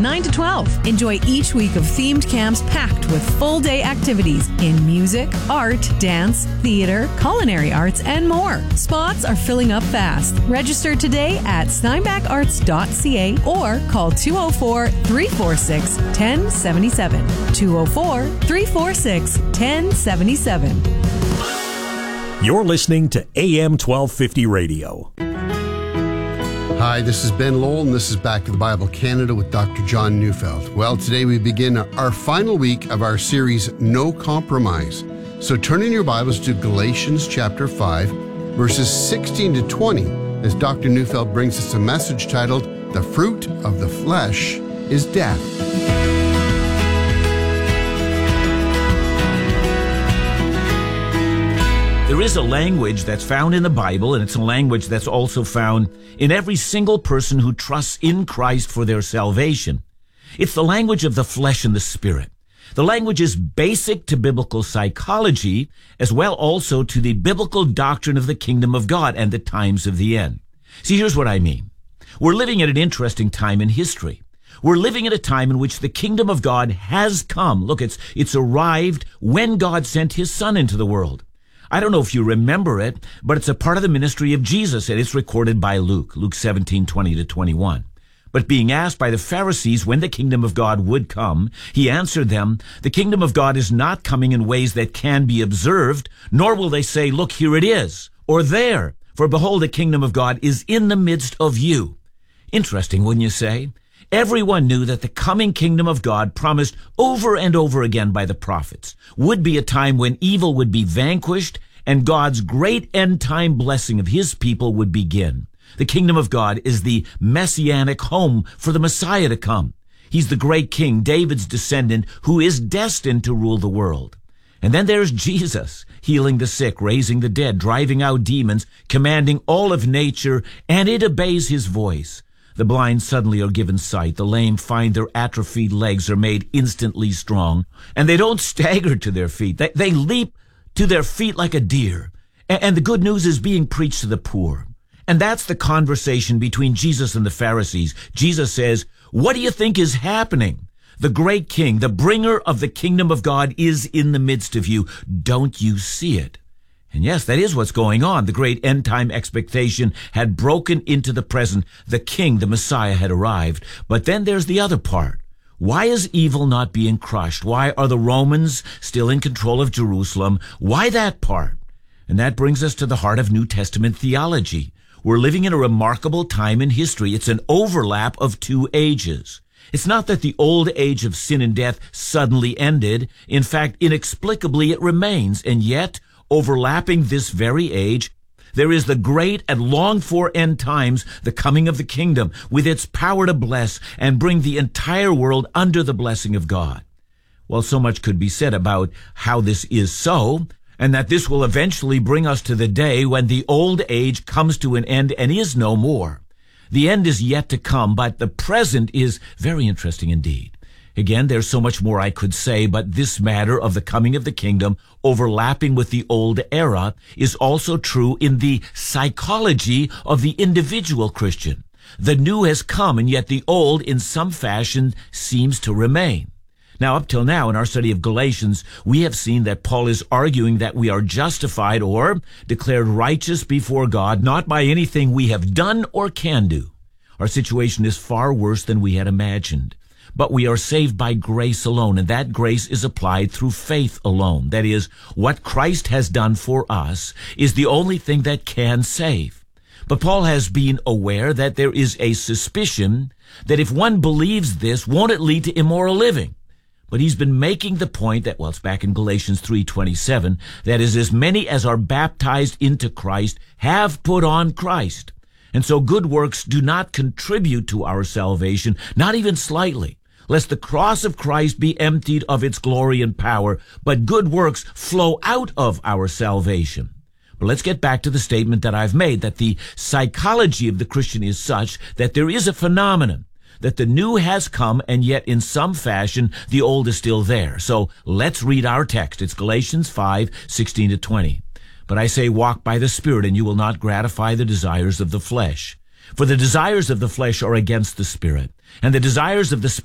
9 to 12. Enjoy each week of themed camps packed with full-day activities in music, art, dance, theater, culinary arts, and more. Spots are filling up fast. Register today at steinbackarts.ca or call 204-346-1077. 204-346-1077. You're listening to AM 1250 Radio. Hi, this is Ben Lowell, and this is Back to the Bible Canada with Dr. John Neufeld. Well, today we begin our final week of our series, No Compromise. So turn in your Bibles to Galatians chapter 5, verses 16 to 20, as Dr. Neufeld brings us a message titled, The Fruit of the Flesh is Death. There is a language that's found in the Bible, and it's a language that's also found in every single person who trusts in Christ for their salvation. It's the language of the flesh and the spirit. The language is basic to biblical psychology, as well also to the biblical doctrine of the kingdom of God and the times of the end. See, here's what I mean. We're living at an interesting time in history. We're living at a time in which the kingdom of God has come. Look, it's arrived when God sent his Son into the world. I don't know if you remember it, but it's a part of the ministry of Jesus, and it's recorded by Luke 17:20 to 21. But being asked by the Pharisees when the kingdom of God would come, he answered them, "The kingdom of God is not coming in ways that can be observed, nor will they say, 'Look, here it is,' or 'there,' for behold, the kingdom of God is in the midst of you." Interesting, wouldn't you say? Everyone knew that the coming kingdom of God, promised over and over again by the prophets, would be a time when evil would be vanquished and God's great end-time blessing of his people would begin. The kingdom of God is the messianic home for the Messiah to come. He's the great king, David's descendant, who is destined to rule the world. And then there's Jesus, healing the sick, raising the dead, driving out demons, commanding all of nature, and it obeys his voice. The blind suddenly are given sight. The lame find their atrophied legs are made instantly strong. And they don't stagger to their feet. They leap to their feet like a deer. And the good news is being preached to the poor. And that's the conversation between Jesus and the Pharisees. Jesus says, "What do you think is happening? The great king, the bringer of the kingdom of God, is in the midst of you. Don't you see it?" And yes, that is what's going on. The great end-time expectation had broken into the present. The king, the Messiah, had arrived. But then there's the other part. Why is evil not being crushed? Why are the Romans still in control of Jerusalem? Why that part? And that brings us to the heart of New Testament theology. We're living in a remarkable time in history. It's an overlap of two ages. It's not that the old age of sin and death suddenly ended. In fact, inexplicably it remains. And yet, overlapping this very age, there is the great and longed-for end times, the coming of the kingdom, with its power to bless and bring the entire world under the blessing of God. Well, so much could be said about how this is so, and that this will eventually bring us to the day when the old age comes to an end and is no more. The end is yet to come, but the present is very interesting indeed. Again, there's so much more I could say, but this matter of the coming of the kingdom overlapping with the old era is also true in the psychology of the individual Christian. The new has come, and yet the old, in some fashion, seems to remain. Now, up till now, in our study of Galatians, we have seen that Paul is arguing that we are justified or declared righteous before God, not by anything we have done or can do. Our situation is far worse than we had imagined. But we are saved by grace alone, and that grace is applied through faith alone. That is, what Christ has done for us is the only thing that can save. But Paul has been aware that there is a suspicion that if one believes this, won't it lead to immoral living? But he's been making the point that, well, it's back in Galatians 3:27, that is, as many as are baptized into Christ have put on Christ. And so good works do not contribute to our salvation, not even slightly, lest the cross of Christ be emptied of its glory and power, but good works flow out of our salvation. But let's get back to the statement that I've made, that the psychology of the Christian is such that there is a phenomenon, that the new has come, and yet in some fashion the old is still there. So let's read our text. It's Galatians 5:16 to 20. But I say, walk by the Spirit, and you will not gratify the desires of the flesh. For the desires of the flesh are against the Spirit, and the desires of the